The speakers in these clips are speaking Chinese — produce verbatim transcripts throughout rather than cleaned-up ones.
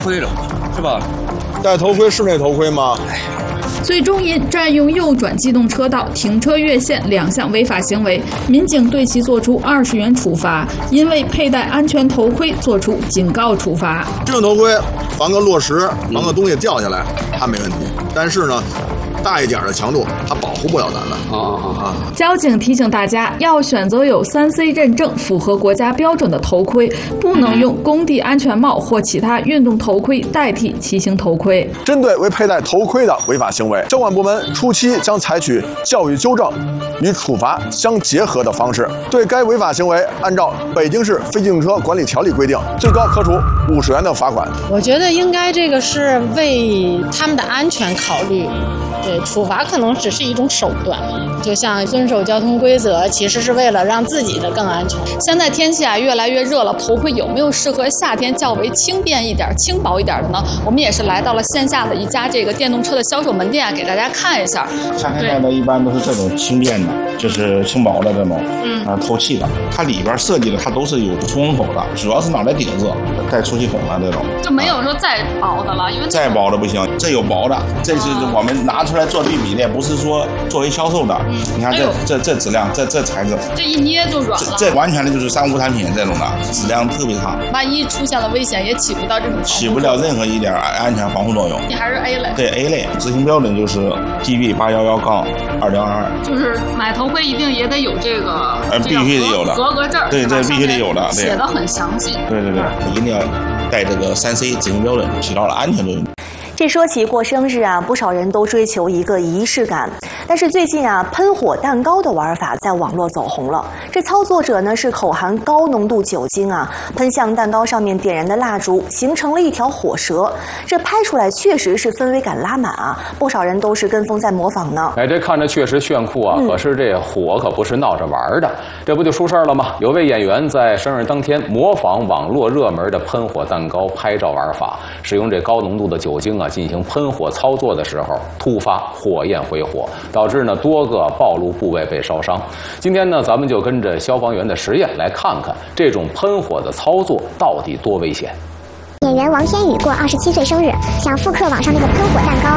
盔了，是吧？ 戴头盔是那头盔吗？ 最终因占用右转机动车道、停车越线两项违法行为，民警对其作出二十元处罚，因未佩戴安全头盔作出警告处罚。 这种头盔防个落石，防个东西掉下来，它没问题。但是呢，大一点的强度，它保护不了咱们。 啊啊啊！ 交警提醒大家，要选择有三 C 认证、符合国家标准的头盔，不能用工地安全帽或其他运动头盔代替骑行头盔。 针对未佩戴头盔的违法行为，交管部门初期将采取教育纠正与处罚相结合的方式，对该违法行为按照《北京市非机动车管理条例》规定，最高可处五十元的罚款。 我觉得应该这个是为他们的安全考虑。对，处罚可能只是一种手段，就像遵守交通规则，其实是为了让自己的更安全。 现在天气啊越来越热了，头盔有没有适合夏天较为轻便一点、轻薄一点的呢？我们也是来到了线下的一家这个电动车的销售门店啊，给大家看一下。 夏天戴的一般都是这种轻便的，就是轻薄的这种，嗯，啊，透气的。它里边设计的它都是有出风口的，主要是拿来顶着带出气孔的这种， 就没有说再薄的了，因为再薄的不行，这有薄的，这是我们拿出来做对比的，不是说作为销售的。嗯、你看这、哎、这这质量，这这材质， 这一捏就软了。 这这完全的就是三无产品这种的，质量特别差。 万一出现了危险，也起不到这种起不了任何一点安全防护作用。 你还是 A 类。 对 A 类，执行标准就是 G B 八一一杠二零二二。 就是买头盔一定也得有这个， 呃，必须得有的合格证。 对，这必须得有的， 写的很详细。 对对对，一定要带这个三 C 执行标准，起到了安全作用。 这说起过生日啊，不少人都追求一个仪式感。但是最近啊，喷火蛋糕的玩法在网络走红了。这操作者呢是口含高浓度酒精啊，喷向蛋糕上面点燃的蜡烛，形成了一条火蛇。这拍出来确实是氛围感拉满啊，不少人都是跟风在模仿呢。 哎，这看着确实炫酷啊，嗯、可是这火可不是闹着玩的，这不就出事儿了吗？有位演员在生日当天模仿网络热门的喷火蛋糕拍照玩法，使用这高浓度的酒精啊进行喷火操作的时候，突发火焰回火，导致呢多个暴露部位被烧伤。今天呢，咱们就跟着消防员的实验来看看这种喷火的操作到底多危险。 演员王天宇过二十七岁生日，想复刻网上那个喷火蛋糕。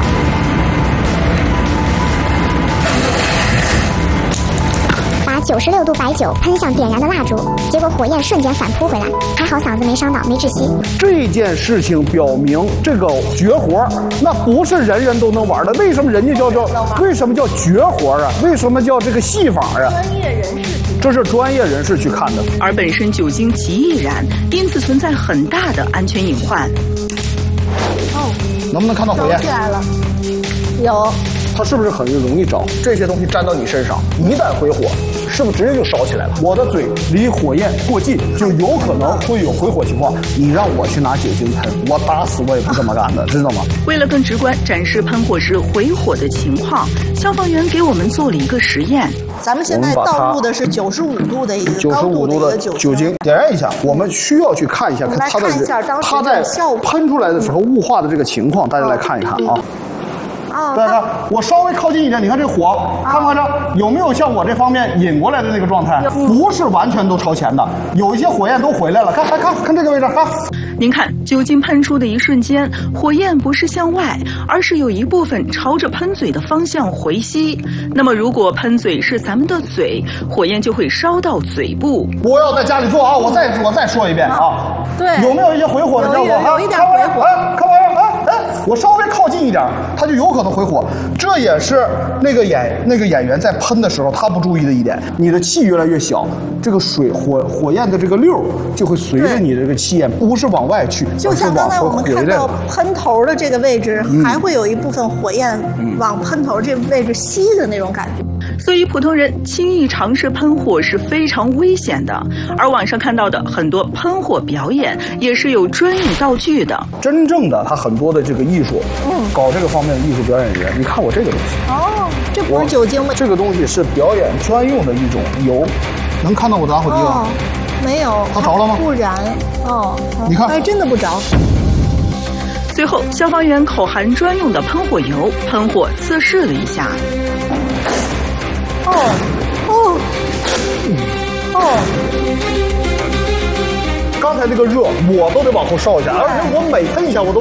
把九十六度白酒喷向点燃的蜡烛，结果火焰瞬间反扑回来，还好嗓子没伤到，没窒息。 这件事情表明，这个绝活那不是人人都能玩的。为什么人家叫叫？为什么叫绝活啊？为什么叫这个戏法啊？ 专业人士， 这是专业人士去看的。 而本身酒精极易燃，因此存在很大的安全隐患。 哦，能不能看到火焰？ 起来了，有。 它是不是很容易着？这些东西沾到你身上，一旦回火，是不是直接就烧起来了？我的嘴离火焰过近，就有可能会有回火情况。你让我去拿酒精喷，我打死我也不这么干的，知道吗？ 为了更直观展示喷火时回火的情况，消防员给我们做了一个实验。 咱们现在倒入的是九十五度的一个高度的一个酒精，点燃一下。我们需要去看一下，看它的它在喷出来的时候雾化的这个情况，大家来看一看啊。对对，我稍微靠近一点，你看这火，看不看着有没有向我这方面引过来的那个状态？不是完全都朝前的，有一些火焰都回来了。看，看，看，看这个位置，看。 您看，酒精喷出的一瞬间，火焰不是向外，而是有一部分朝着喷嘴的方向回吸。那么，如果喷嘴是咱们的嘴，火焰就会烧到嘴部。 我要在家里做啊！我再我再说一遍啊！ 对， 有没有一些回火的效果？ 有一点回火。 哎，看我哎哎，我稍微靠近一点，它就有可能回火。这也是那个演那个演员在喷的时候他不注意的一点。你的气越来越小，这个水火火焰的这个溜就会随着你的这个气焰不是往外去， 就像刚才我们看到喷头的这个位置，嗯、还会有一部分火焰往喷头这个位置吸的那种感觉。 所以普通人轻易尝试喷火是非常危险的。而网上看到的很多喷火表演也是有专用道具的。 真正的他很多的这个艺术，嗯，搞这个方面的艺术表演人，你看我这个东西。 哦，这不是酒精吗？ 这个东西是表演专用的一种油，能看到我的打火机吗？ 哦，没有。 它着了吗？ 不燃。哦， 你看， 哎，真的不着。 最后，消防员口含专用的喷火油，喷火测试了一下。 哦哦哦！ 刚才这个热，我都得往后烧一下，而且我每喷一下，我都